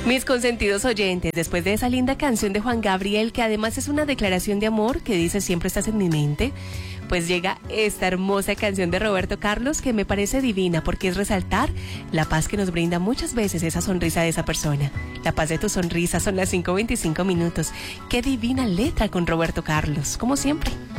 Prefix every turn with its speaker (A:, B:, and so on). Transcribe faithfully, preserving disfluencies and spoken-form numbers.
A: Mis consentidos oyentes, después de esa linda canción de Juan Gabriel, que además es una declaración de amor que dice siempre estás en mi mente, pues llega esta hermosa canción de Roberto Carlos que me parece divina porque es resaltar la paz que nos brinda muchas veces esa sonrisa de esa persona. La paz de tu sonrisa, son las cinco veinticinco minutos. Qué divina letra con Roberto Carlos, como siempre.